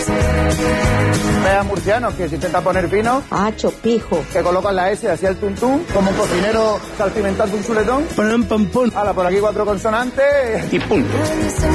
Veas murcianos que se intenta poner fino. Chopijo. Que colocan la S hacia el tuntún, como un cocinero salpimentando un chuletón. Pam, pam, pum. Hala, por aquí 4 consonantes. Y punto.